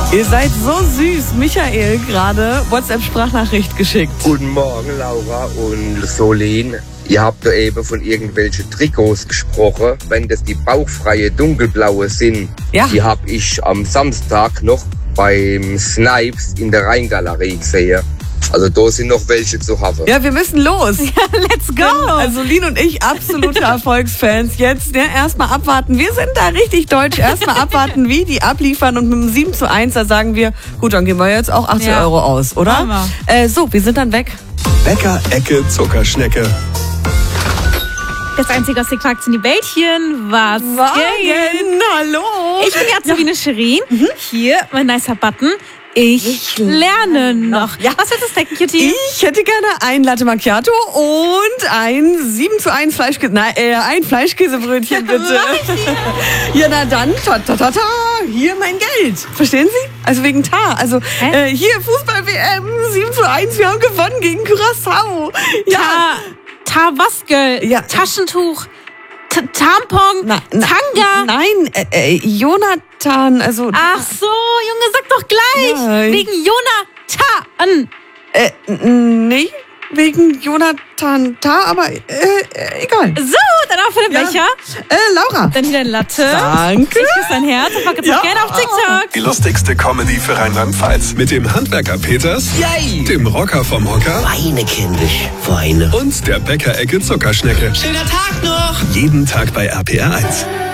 Ihr seid so süß. Michael gerade WhatsApp-Sprachnachricht geschickt. Guten Morgen, Laura und Solin. Ihr habt da eben von irgendwelchen Trikots gesprochen. Wenn das die bauchfreie dunkelblaue sind, Ja. die habe ich am Samstag noch beim Snipes in der Rheingalerie gesehen. Also da sind noch welche zu haben. Ja, wir müssen los. Let's go! Also Lin und ich, absolute Erfolgsfans. Jetzt erstmal abwarten. Wir sind da richtig deutsch. Erstmal abwarten, wie die abliefern. Und mit dem 7:1, da sagen wir, gut, dann geben wir jetzt auch 80 Ja. Euro aus, oder? Machen So, wir sind dann weg. Bäcker Ecke Zuckerschnecke. Das einzige aus den Quarks in die Bällchen. Was geht? Wagen, hallo. Ich bin Herzogine Shirin. Hier, mein nicer Button. Ich lerne noch. Ja. Was willst du snacken, Cutie? Ich hätte gerne ein Latte Macchiato und ein 7:1 Fleischkäse. Nein, ein Fleischkäsebrötchen, bitte. Ja, na dann, ta. Hier mein Geld. Verstehen Sie? Also wegen Ta. Also hier Fußball-WM 7:1. Wir haben gewonnen gegen Curaçao. Ja. Tabaskel. Ja. Taschentuch. Tampon. Tanga. Nein, Jonathan, also... Ach so, Junge, sag doch gleich. Nein. Wegen Jonathan. Nee, wegen Jonathan Ta, aber egal. So, dann auch für den Ja. Becher. Laura. Dann wieder ein Latte. Danke. Ich küsse dein Herz und pack jetzt auch gerne auf TikTok. Die lustigste Comedy für Rheinland-Pfalz. Mit dem Handwerker Peters, Yay! dem Rocker vom Hocker Weine, kindisch, Weine. und der Bäcker Ecke Zuckerschnecke. Schöner Tag noch! Jeden Tag bei RPR 1.